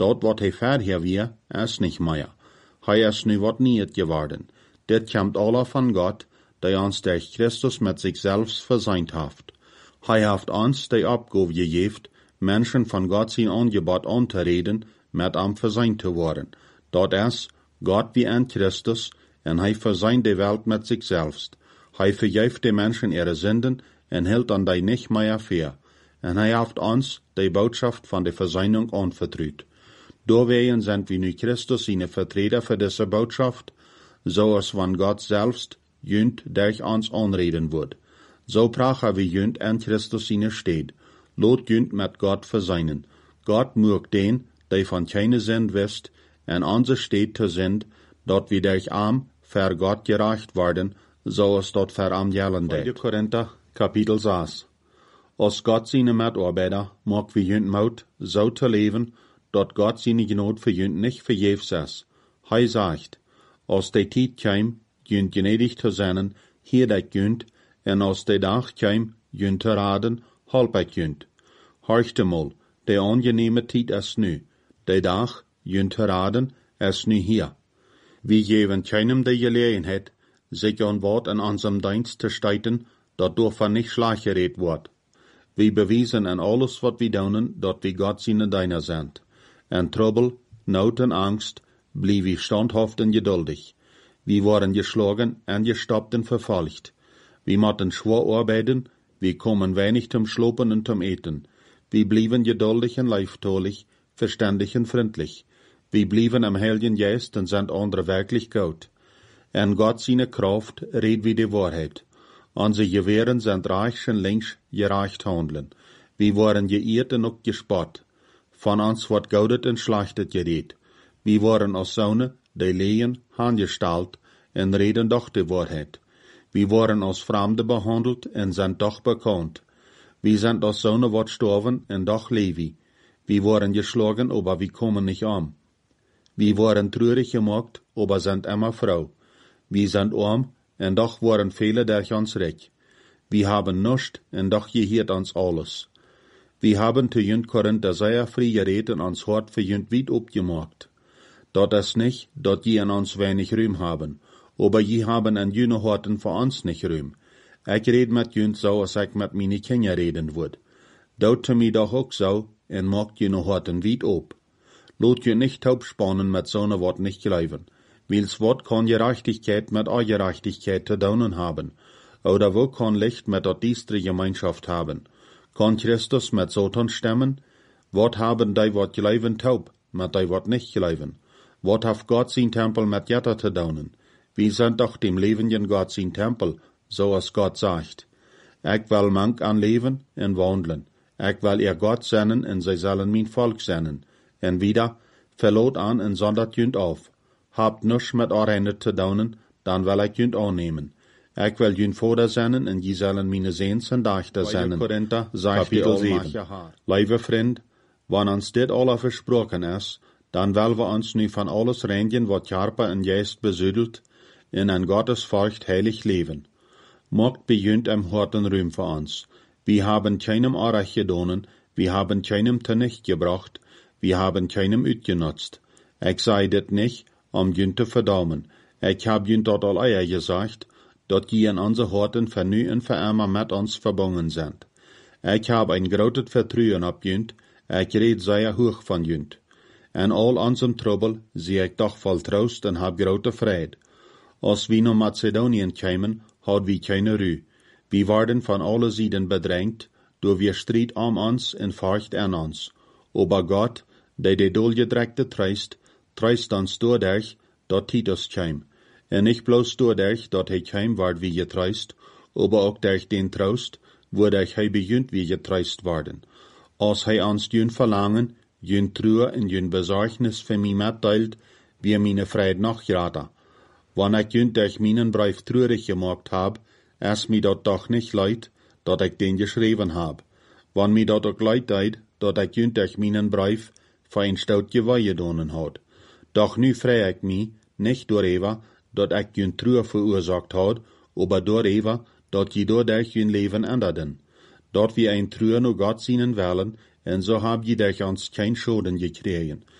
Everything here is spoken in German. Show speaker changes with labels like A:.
A: Dort wat hij verher weer, is nicht mehr. Hij is nu wat niet geworden. Dit komt alle van God, die ons durch Christus mit sich selbst versöhnt haft. Hij heeft ons die Abgabe gegeven, Menschen von Gott sein Angebot anzureden, mit am versöhnt zu worden. Dort ist Gott wie in Christus, en hij versöhnt die Welt mit sich selbst. Hij vergeeft die Menschen ihre Sünden, en hält an die nicht mehr fair. En hij heeft ons die Botschaft von der Versöhnung anvertraut. Doorwegen sind wir nu Christus seine Vertreter für diese Botschaft, so als wenn Gott selbst jünd durch uns anreden wird. So prachen wir jünd in Christus seine steht. Lot jünd mit Gott versöhnen. Gott mögt den, der von keine Sünd wisst, en onze steht zu sind, dort wir durch arm für Gott gereicht werden, so als dort für am Jellen det. 2. Korinther, Kapitel 6. Als Gott seine Mitarbeiter mag wir jünd Maut so zu leben, dort Gott seine Gnade für jünd nicht vergebens ist. Hij sagt, als die Tijd käm, jünd gnädig zu sein, hier dat jünd, en als die Dag käm, jünd zu raden, halb ik jünd. Horchte mal, die angenehme Tijd is nu, die Dag, jünd zu raden, is nu hier. Wir geben keinem die Gelegenheit, sich an Wort in unserem Dienst zu steiten, dat door nicht schlecht geredet wird. Wir beweisen in alles, wat wir tun, dat wir Gott seine Diener sind. In Trouble, Not en Angst, blieb wir standhaft und geduldig. Wir waren geschlagen und gestoppt und verfolgt. Wir mussten schwer arbeiten, wir kommen wenig zum Schlopen und zum Eten. Wir blieben geduldig und leiftolig, verständig und freundlich. Wir blieben am Heiligen Geist und sind andere wirklich gut. En Gott seine Kraft redet wie die Wahrheit. Unsere Gewehren sind rechts und links gerecht handeln. Wir waren geirrt und auch gespott. Von uns wird Gaudet und Schlechtet geredet. Wir waren als Söhne, die lehen, handgestellt und reden doch die Wahrheit. Wir waren als Fremde behandelt und sind doch bekannt. Wir sind als Söhne wat gestorben und doch leben. Wir waren geschlagen, aber wir kommen nicht um. Wir waren traurig gemacht, aber sind immer froh. Wir sind arm, und doch waren viele durch uns reich. Wir haben nichts, und doch gehört uns alles. Wir haben zu jünd Korinther sehr frei geredet und uns Hort für jünd weit abgemacht. Dort ist nicht, dort je an uns wenig Ruhm haben, aber je haben an jüne Horten für uns nicht Ruhm. Ich red mit jünd so, als ich mit meine Kinder reden würd. Dort zu mir doch auch so, und macht jüne Horten weit ab. Lot jünd nicht taub spannen mit so ne Wort nicht glauben. Wils Wort kann Gerechtigkeit mit Ungerechtigkeit zu tun haben, oder wo kann Licht mit der diestre Gemeinschaft haben? Kann Christus mit Satan stemmen? Wat haben die wat glauben taub, mit die wat nicht glauben? Wat hat Gott sein Tempel mit Jetter zu tun? Wir sind doch dem lebenden Gott sein Tempel, so als Gott sagt. Ich will mank an leben und wandeln. Ich will ihr Gott senden und sie sollen mein Volk senden. Und wieder, verlot an und sondert jünd auf. Habt nichts mit eure zu tun, dann will ich jünd annehmen. Ich will jünd Vater senden und die sollen meine Sehns und Dachter senden. Korinther, Kapitel 7. Liebe Freund, wenn uns dit alle versprochen ist, dann will wir uns nu von alles reinigen, wat Körper und Geist besüdelt, in ein Gottesfurcht heilig leben. Mogt bejünd im Horten Ruhm für uns. Wir haben keinem Unrecht gedonen, wir haben keinem Zunicht gebracht, wir haben keinem utgenutzt. Ich sei dit nicht, jünd zu verdammen. Ich hab jünd dort all eier gesagt, dat die in unser Horten für nu und für immer mit uns verbunden sind. Ich hab ein großes Vertrauen ab jünd, ich red sehr hoch von jünd. In all unserem Trouble sehe ich doch voll Trost und hab große Freude. Als wir nach Mazedonien kämen, had wir keine Ruhe. Wir werden von allen Seiten bedrängt, durch wir Streit um uns und Furcht an uns. Aber Gott, der die Dolgedreckte treist uns dadurch, dat Titus käm. Und nicht bloß dadurch, dat hij käm, ward wie getreist, aber auch durch den Trost, wodurch hij bejünt wie getreist worden. Als hij uns jün verlangen, jün Trauer und jün Besorgnis für mich mitteilt, wie meine Freude noch gerade. Wann ich jün durch meinen Brief traurig gemacht hab, ist mir dort doch nicht leid, dat ich den geschrieben hab. Wann mir dort auch leid deid, dat ich jün durch meinen Brief für ein Staut Geweihe donen hat. Doch nu freu ich mich, nicht darüber, dat ich jün Trauer verursacht hat, aber darüber, dat je dadurch jün Leben änderten. Dort wir ein Trauer nur Gott seinen wollen, und so hab je durch uns kein Schaden gekriegen.